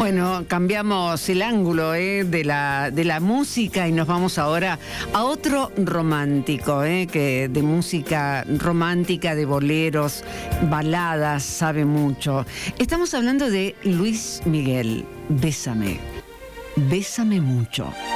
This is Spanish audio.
Bueno, cambiamos el ángulo de la música y nos vamos ahora a otro romántico, que de música romántica, de boleros, baladas, sabe mucho. Estamos hablando de Luis Miguel. Bésame, bésame mucho.